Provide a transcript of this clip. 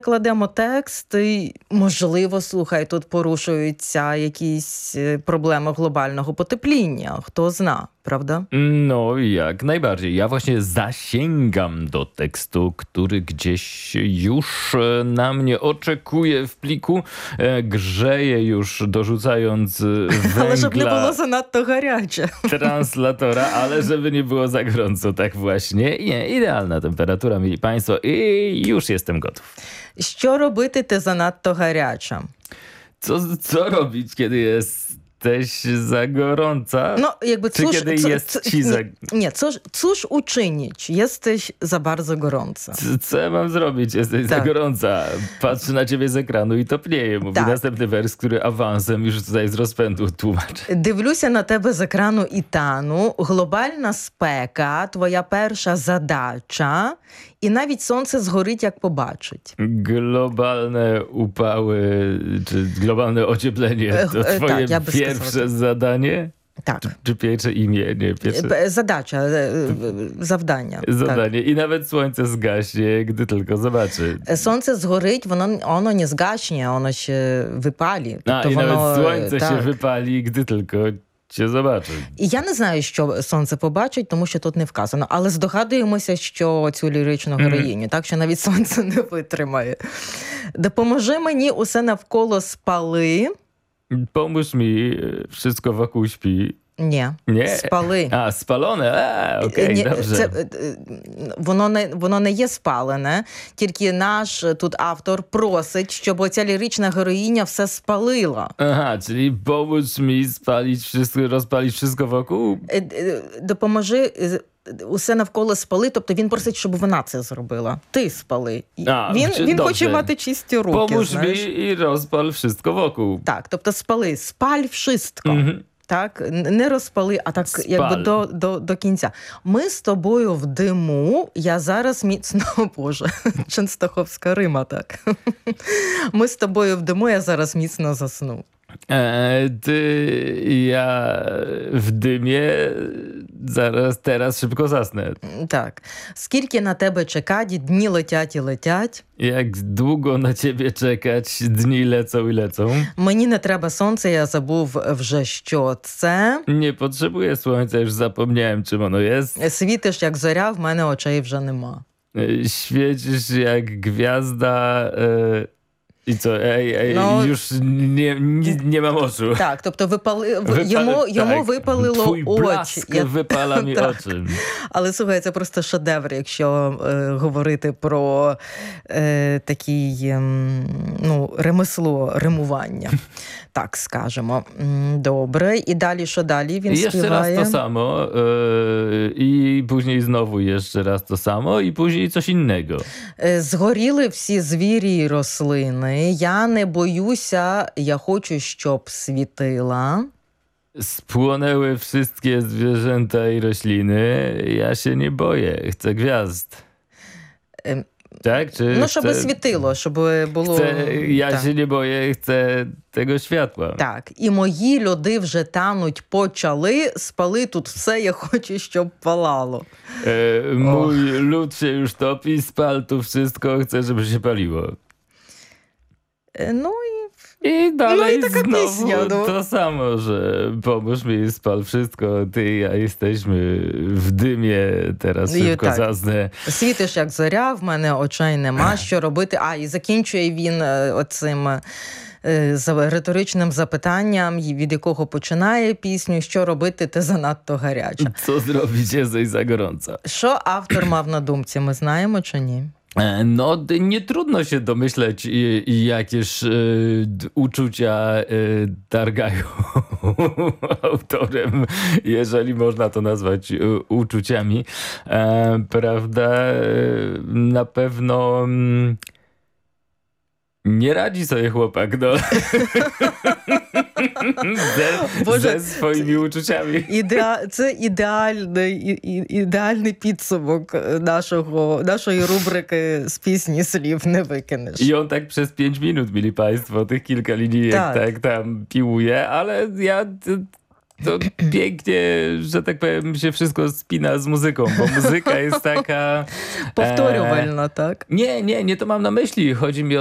Кладемо текст і, можливо, слухай, тут порушуються якіś проблеми глобального потепління. Хто зна, prawda? No, jak najbardziej. Ja właśnie zasięgam do tekstu, który gdzieś już na mnie oczekuje w pliku. Grzeje już, dorzucając Але щоб не було węgla занадто гаряче. translatora, ale żeby nie było za gorąco, tak właśnie. Nie, idealna temperatura, mili państwo, i już jestem gotów. Що робити ти занадто гаряча? Co robić, kiedy jesteś za gorąca? No, jakby Czy kiedy jest ci za... Nie, cóż uczynić? Jesteś za bardzo gorąca. Co ja mam zrobić? Jesteś za Tak. gorąca. Patrzę na ciebie z ekranu i topnieję. Mówi Tak. następny wers, który awansem już tutaj z rozpędu tłumaczy. Дивлюся на тебе з екрану і тану. Глобальна спека, твоя перша задача, і навіть сонце згорить, як побачить. Globalne upały, czy globalne ocieplenie to tak, twoje ja by pierwsze сказала. zadanie? Так. Czy pierwsze imię? Nie, pierwsze Задача, завдання. zadanie. I nawet słońce zgaśnie, gdy tylko zobaczy. Так. Сонце згорить, воно не згасне, воно ще випалі. A, i воно, nawet słońce się так. wypali, gdy tylko cię zobaczy. І я не знаю, що сонце побачить, тому що тут не вказано. Але здогадуємося, що цю ліричну героїню, так що навіть сонце не витримає. Допоможи мені, усе навколо спали. Pomóż mi, wszystko wokół śpi. Ні, Nie. спали. A, spalone. Okej, Ні, dobrze. воно не є спалене, тільки наш тут автор просить, щоб оця лірична героїня все спалила. Aha, czyli pomóż mi spalić wszystko, rozpalić wszystko wokół? Допоможи усе навколо спали, тобто він просить, щоб вона це зробила. Ти спали. Він добре. хоче мати чисті руки, Pomóż знаєш. mi i rozpal wszystko wokół. Так, тобто спали, спаль wszystko. Mhm. Так, не розпали, а так Спаль. якби до кінця. Ми з тобою в диму, я зараз міцно, Боже, Częstochowska Рима, так. Ми з тобою в диму, я зараз міцно засну. Ja w dymie teraz szybko zasnę. Так. Скільки на тебе чекать, дні летять і летять. Jak długo na ciebie czekać, dni lecą i lecą. Мені не треба сонця, я забув вже, що це. Nie potrzebuję słońca, już zapomniałem, czym ono jest. Світиш, як зоря, в мене очей вже нема. Świecisz jak gwiazda i co? No. Już nie mam oczu. Так, тобто йому випалило Twój очі. blask wypala mi Так. oczy. Але, слухай, це просто шедевр, якщо говорити про такий, ремесло, римування. Так скажемо. Добре. І далі, що далі він I jeszcze співає? raz to samo i później znowu jeszcze raz to samo i później coś innego. Згоріли всі звірі й рослини. Я не боюся, я хочу, щоб світила. Spłonęły wszystkie zwierzęta i rośliny. Ja się nie boję. Chcę gwiazd. Ем, Tak? Czy Ну, щоб chcę, світило, щоб було... ja Так. się nie boję, chcę tego światła. Так, і мої льоди вже тануть почали, спали тут все, я хочу, щоб палало. Mój lód się już topi, spal tu wszystko, chcę, żeby się paliło. Ну, I dalej i taka znowu pieśnia, no. to samo, że pomóż mi, spal wszystko, ty i ja jesteśmy w dymie, teraz I szybko tak. zasnę. світиш, як зоря, в мене очей нема, що робити. І закінчує він оцим риторичним запитанням, від якого починає пісню, що робити, ти занадто гаряча. Co zrobić, jesteś za gorąca? Що автор мав на думці, ми знаємо чи ні? No, nie trudno się domyśleć, jakież uczucia targają autorem, jeżeli można to nazwać uczuciami. Prawda? Na pewno nie radzi sobie chłopak, no. ze swoimi uczuciami. Це ідеальний підсумок нашої рубрики «З пісні слів не викинеш». I on tak przez 5 minut, mili państwo, tych kilka linijek tak tam piłuje, ale ja to pięknie, że tak powiem, się wszystko spina z muzyką, bo muzyka jest taka... Powtórювальна, tak? Nie to mam na myśli. Chodzi mi